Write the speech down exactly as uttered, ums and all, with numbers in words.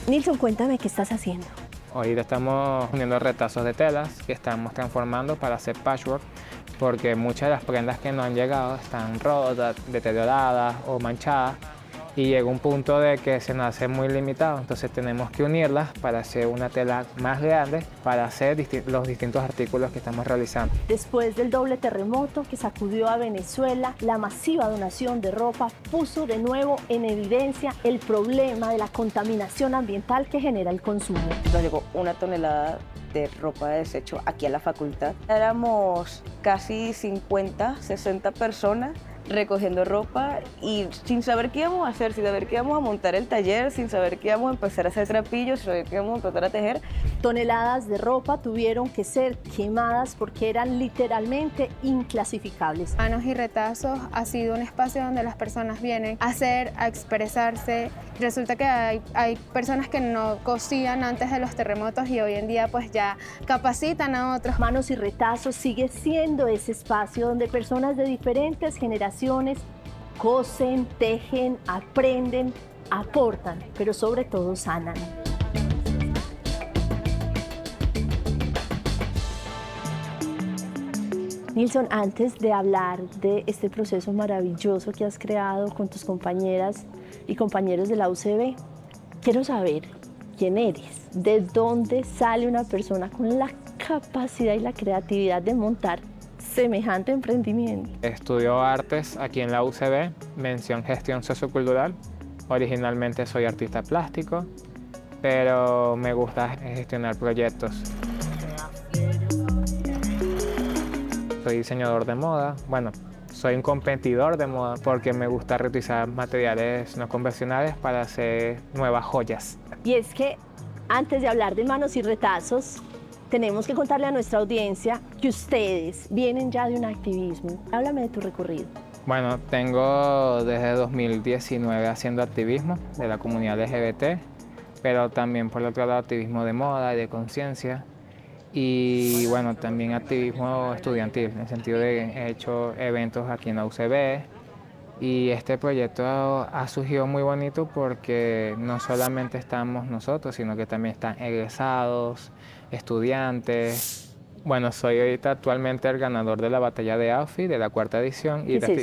Nilson, cuéntame qué estás haciendo. Ahorita estamos uniendo retazos de telas que estamos transformando para hacer patchwork, porque muchas de las prendas que no han llegado están rotas, deterioradas o manchadas, y llega un punto de que se nos hace muy limitado, entonces tenemos que unirlas para hacer una tela más grande para hacer disti- los distintos artículos que estamos realizando. Después del doble terremoto que sacudió a Venezuela, la masiva donación de ropa puso de nuevo en evidencia el problema de la contaminación ambiental que genera el consumo. Nos llegó una tonelada de ropa de desecho aquí a la facultad. Éramos casi cincuenta, sesenta personas recogiendo ropa y sin saber qué íbamos a hacer, sin saber que íbamos a montar el taller, sin saber que íbamos a empezar a hacer trapillos, sin saber que íbamos a empezar a tejer. Toneladas de ropa tuvieron que ser quemadas porque eran literalmente inclasificables. Manos y Retazos ha sido un espacio donde las personas vienen a hacer, a expresarse. Resulta que hay, hay personas que no cosían antes de los terremotos y hoy en día pues ya capacitan a otros. Manos y Retazos sigue siendo ese espacio donde personas de diferentes generaciones cosen, tejen, aprenden, aportan, pero sobre todo sanan. Nilson, antes de hablar de este proceso maravilloso que has creado con tus compañeras y compañeros de la U C B, quiero saber quién eres, de dónde sale una persona con la capacidad y la creatividad de montar semejante emprendimiento. Estudio artes aquí en la U C B, mención gestión sociocultural. Originalmente soy artista plástico, pero me gusta gestionar proyectos. Soy diseñador de moda, bueno, soy un competidor de moda porque me gusta reutilizar materiales no convencionales para hacer nuevas joyas. Y es que antes de hablar de Manos y Retazos, tenemos que contarle a nuestra audiencia que ustedes vienen ya de un activismo. Háblame de tu recorrido. Bueno, tengo desde dos mil diecinueve haciendo activismo de la comunidad L G B T, pero también por el otro lado activismo de moda y de conciencia. Y bueno, también activismo estudiantil, en el sentido de que he hecho eventos aquí en la U C B. Y este proyecto ha surgido muy bonito porque no solamente estamos nosotros, sino que también están egresados, estudiantes. Bueno, soy ahorita actualmente el ganador de la batalla de outfit de la cuarta edición. Y